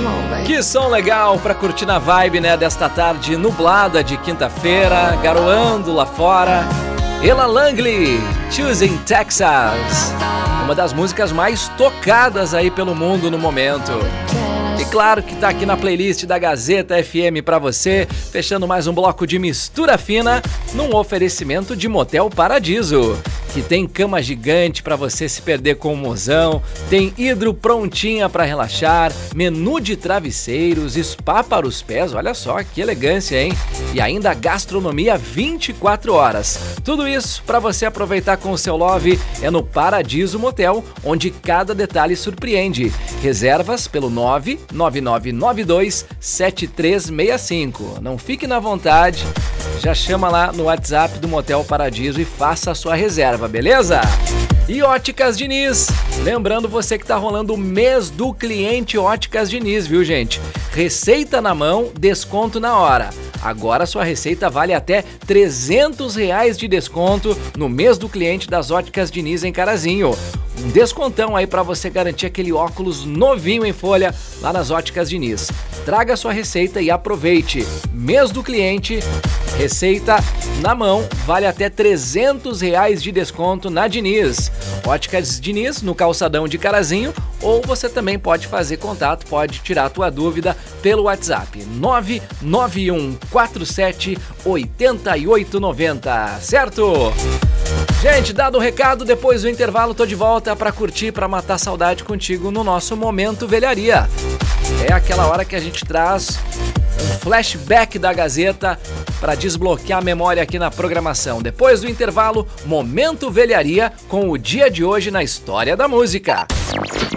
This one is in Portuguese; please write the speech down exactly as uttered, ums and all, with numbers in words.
Que som legal pra curtir na vibe, né, desta tarde nublada de quinta-feira, garoando lá fora. Ella Langley, Choosing Texas, uma das músicas mais tocadas aí pelo mundo no momento. E claro que tá aqui na playlist da Gazeta F M pra você, fechando mais um bloco de mistura fina num oferecimento de Motel Paradiso, que tem cama gigante pra você se perder com o mozão, tem hidro prontinha pra relaxar, menu de travesseiros, spa para os pés, olha só que elegância, hein? E ainda gastronomia vinte e quatro horas. Tudo isso pra você aproveitar com o seu love é no Paradiso Motel, onde cada detalhe surpreende. Reservas pelo nove nove nove nove dois sete três seis cinco. Não fique na vontade, já chama lá no WhatsApp do Motel Paradiso e faça a sua reserva, beleza? E Óticas Diniz, lembrando você que tá rolando o mês do cliente Óticas Diniz, viu, gente? Receita na mão, desconto na hora. Agora sua receita vale até trezentos reais de desconto no mês do cliente das Óticas Diniz em Carazinho. Um descontão aí para você garantir aquele óculos novinho em folha lá nas Óticas Diniz. Traga sua receita e aproveite. Mês do cliente, receita na mão, vale até trezentos reais de desconto na Diniz. Óticas Diniz, no calçadão de Carazinho, ou você também pode fazer contato, pode tirar a tua dúvida pelo WhatsApp nove nove um quatro sete oito oito nove zero, certo? Gente, dado o recado, depois do intervalo tô de volta pra curtir, pra matar saudade contigo no nosso Momento Velharia. É aquela hora que a gente traz um flashback da Gazeta para desbloquear a memória aqui na programação. Depois do intervalo, Momento Velharia com o dia de hoje na história da música.